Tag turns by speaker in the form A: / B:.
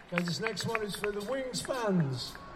A: Okay, this next one is for the Wings fans.